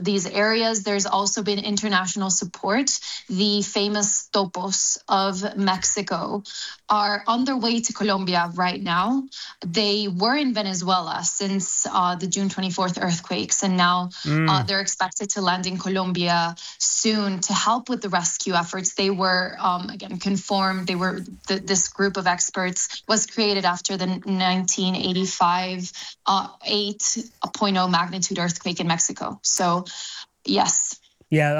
these areas. There's also been international support. The famous topos of Mexico are on their way to Colombia right now. They were in Venezuela since the June 24th earthquakes, and now they're expected to land in Colombia soon to help with the rescue efforts. They were, again, conformed. This group of experts was created after the 1985 8.0 magnitude earthquake in Mexico. So, yes. Yeah,